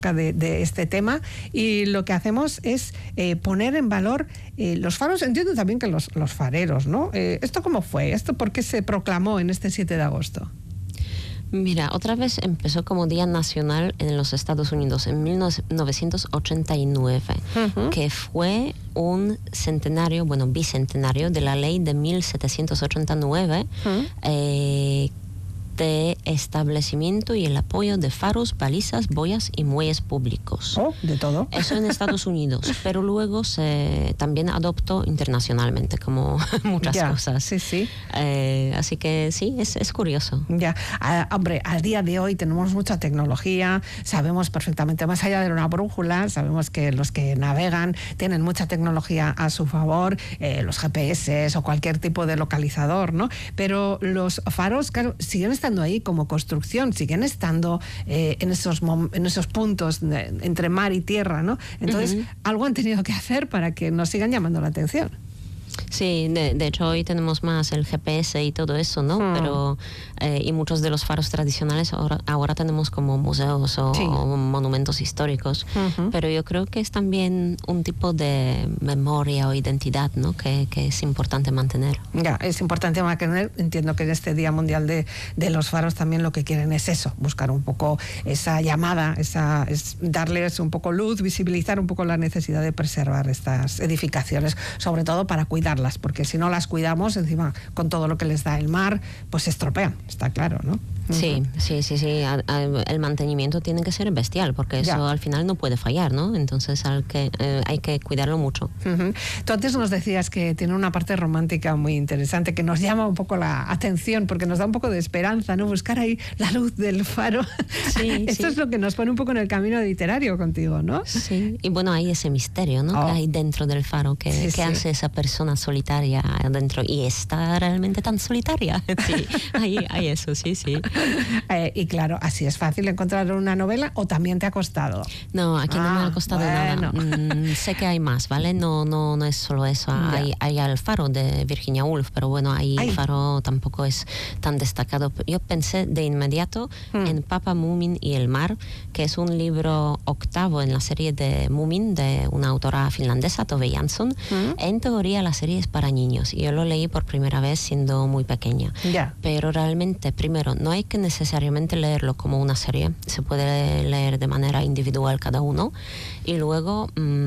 de este tema, y lo que hacemos es poner en valor los faros. Entiendo también que los fareros, ¿no? ¿Esto cómo fue? ¿Esto por qué se proclamó en este 7 de agosto? Mira, otra vez empezó como Día Nacional en los Estados Unidos en 1989, que fue un centenario, bicentenario de la ley de 1789, de establecimiento y el apoyo de faros, balizas, boyas y muelles públicos. Oh, de todo. Eso en Estados Unidos, pero luego se también adoptó internacionalmente, como muchas cosas. Sí, sí. Así que sí, es curioso. Ya, hombre, al día de hoy tenemos mucha tecnología, sabemos perfectamente, más allá de una brújula, sabemos que los que navegan tienen mucha tecnología a su favor, los GPS o cualquier tipo de localizador, ¿no? Pero los faros, claro, siguen estando ahí como construcción, siguen estando en esos puntos entre mar y tierra, ¿no? Entonces, algo han tenido que hacer para que nos sigan llamando la atención. Sí, de hecho hoy tenemos más el GPS y todo eso, ¿no? Pero y muchos de los faros tradicionales ahora tenemos como museos o monumentos históricos, pero yo creo que es también un tipo de memoria o identidad, ¿no? Que es importante mantener. Ya, es importante mantener. Entiendo que en este Día Mundial de los Faros también lo que quieren es eso, buscar un poco esa llamada, es darles un poco luz, visibilizar un poco la necesidad de preservar estas edificaciones, sobre todo para cuidarlas, porque si no las cuidamos, encima con todo lo que les da el mar, pues se estropean, está claro, ¿no? Sí. El mantenimiento tiene que ser bestial, porque eso al final no puede fallar, ¿no? Entonces hay que cuidarlo mucho. Tú antes nos decías que tiene una parte romántica muy interesante, que nos llama un poco la atención, porque nos da un poco de esperanza, ¿no? Buscar ahí la luz del faro. Sí, Esto es lo que nos pone un poco en el camino literario contigo, ¿no? Sí, y bueno, hay ese misterio, ¿no? Que hay dentro del faro, que hace esa persona solitaria adentro, y está realmente tan solitaria. Sí, hay eso, sí. Y claro, así es fácil encontrar una novela, ¿o también te ha costado? No, aquí no me ha costado nada. Sé que hay más, ¿vale? No es solo eso. Hay el faro de Virginia Woolf, pero bueno, ahí el faro tampoco es tan destacado. Yo pensé de inmediato en Papa Moomin y el mar, que es un libro octavo en la serie de Moomin, de una autora finlandesa, Tove Jansson. En teoría la serie es para niños, y yo lo leí por primera vez siendo muy pequeña. Pero realmente, primero, no hay que necesariamente leerlo como una serie, se puede leer de manera individual cada uno, y luego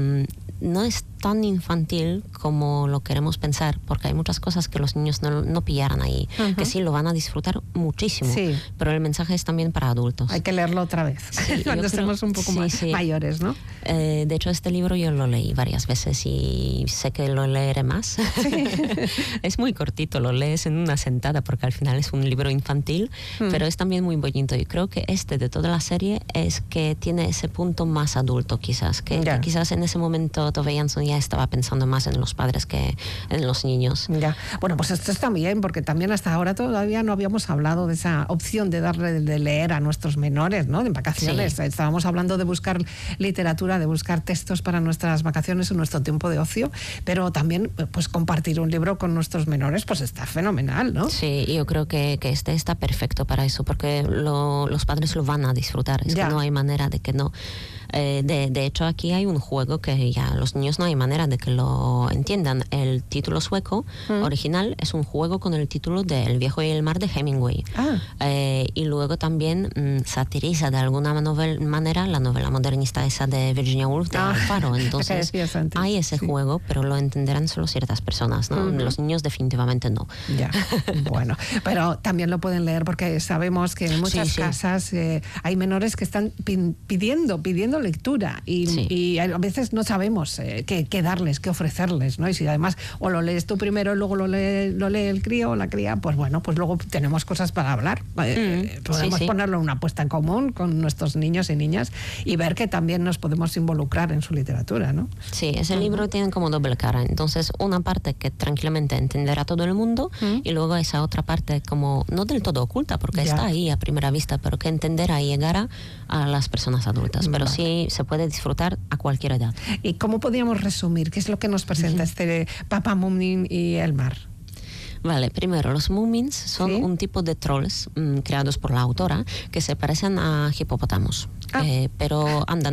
no es tan infantil como lo queremos pensar, porque hay muchas cosas que los niños no pillaran ahí, que sí lo van a disfrutar muchísimo, pero el mensaje es también para adultos. Hay que leerlo otra vez, cuando estemos un poco más mayores, ¿no? De hecho, este libro yo lo leí varias veces y sé que lo leeré más. Es muy cortito, lo lees en una sentada, porque al final es un libro infantil, pero es también muy bonito, y creo que de toda la serie es que tiene ese punto más adulto, quizás, que quizás en ese momento Tove Jansson ya estaba pensando más en los padres que en los niños. Bueno, pues esto está bien, porque también hasta ahora todavía no habíamos hablado de esa opción de leer a nuestros menores, ¿no? En vacaciones. Estábamos hablando de buscar literatura, de buscar textos para nuestras vacaciones o nuestro tiempo de ocio, pero también pues compartir un libro con nuestros menores, pues está fenomenal, ¿no? Sí, yo creo que está perfecto para eso, porque los padres lo van a disfrutar, es que no hay manera de que no. De hecho, aquí hay un juego que ya los niños no hay manera de que lo entiendan. El título sueco original es un juego con el título de El viejo y el mar de Hemingway. Y luego también satiriza de alguna manera la novela modernista esa de Virginia Woolf, de El faro. Entonces hay ese juego, pero lo entenderán solo ciertas personas, ¿no? Los niños definitivamente no. Bueno, pero también lo pueden leer, porque sabemos que en muchas casas hay menores que están pidiendo lectura, y a veces no sabemos qué darles, qué ofrecerles, ¿no? Y si además o lo lees tú primero y luego lo lee el crío o la cría, pues bueno, pues luego tenemos cosas para hablar. Podemos ponerlo en una puesta en común con nuestros niños y niñas y ver que también nos podemos involucrar en su literatura, ¿no? Sí, ese libro tiene como doble cara. Entonces, una parte que tranquilamente entenderá todo el mundo, y luego esa otra parte como no del todo oculta, porque está ahí a primera vista, pero que entenderá y llegará a las personas adultas. Pero sí se puede disfrutar a cualquier edad. ¿Y cómo podríamos resumir qué es lo que nos presenta este Papa Moomin y el mar? Vale, primero, los Moomins son un tipo de trolls creados por la autora que se parecen a hipopótamos, pero andan